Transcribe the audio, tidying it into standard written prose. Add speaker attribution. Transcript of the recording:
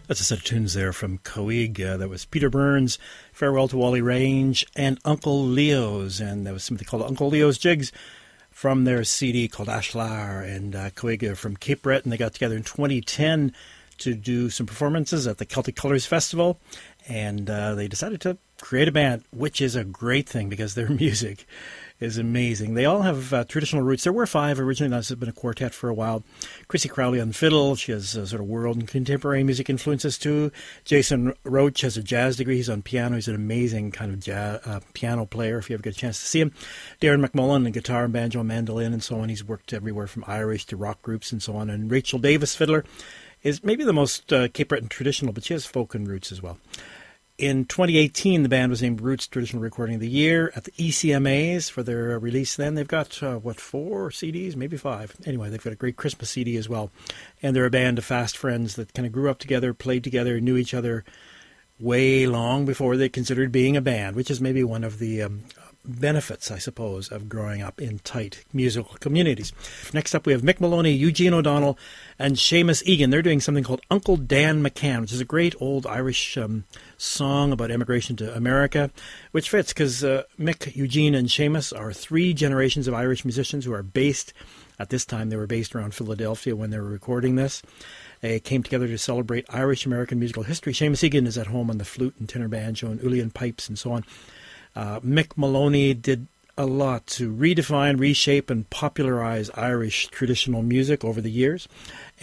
Speaker 1: That's a set of tunes there from Coig. That was Peter Burns, Farewell to Wally Range, and Uncle Leo's. And that was something called Uncle Leo's Jigs from their CD called Ashlar. And Coig are from Cape Breton. They got together in 2010 to do some performances at the Celtic Colours Festival. And they decided to create a band, which is a great thing because their music is amazing. They all have traditional roots. There were five originally. That's been a quartet for a while. Chrissy Crowley on fiddle. She has sort of world and contemporary music influences too. Jason Roach has a jazz degree. He's on piano. He's an amazing kind of jazz, piano player if you ever get a chance to see him. Darren McMullen, guitar and banjo and mandolin and so on. He's worked everywhere from Irish to rock groups and so on. And Rachel Davis, fiddler, is maybe the most Cape Breton traditional, but she has folk and roots as well. In 2018, the band was named Roots Traditional Recording of the Year at the ECMAs for their release then. They've got, 4 CDs, maybe 5. Anyway, they've got a great Christmas CD as well. And they're a band of fast friends that kind of grew up together, played together, knew each other way long before they considered being a band, which is maybe one of the benefits, I suppose, of growing up in tight musical communities. Next up, we have Mick Maloney, Eugene O'Donnell, and Seamus Egan. They're doing something called Uncle Dan McCann, which is a great old Irish song about immigration to America, which fits because Mick, Eugene, and Seamus are 3 generations of Irish musicians who are based, at this time they were based around Philadelphia when they were recording this. They came together to celebrate Irish-American musical history. Seamus Egan is at home on the flute and tenor banjo and uilleann pipes and so on. Mick Maloney did a lot to redefine, reshape, and popularize Irish traditional music over the years.